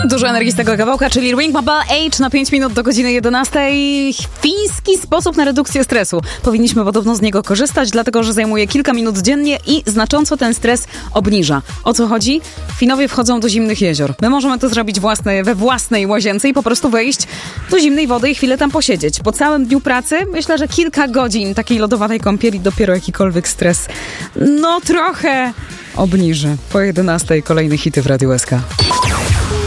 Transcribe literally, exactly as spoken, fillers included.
Dużo energii z tego kawałka, czyli Ring My Bell Age na pięć minut do godziny jedenastej. Fiński sposób na redukcję stresu. Powinniśmy podobno z niego korzystać, dlatego że zajmuje kilka minut dziennie i znacząco ten stres obniża. O co chodzi? Finowie wchodzą do zimnych jezior. My możemy to zrobić własne, we własnej łazience i po prostu wejść do zimnej wody i chwilę tam posiedzieć. Po całym dniu pracy myślę, że kilka godzin takiej lodowatej kąpieli dopiero jakikolwiek stres no trochę obniży. Po jedenastej kolejne hity w Radiu S K.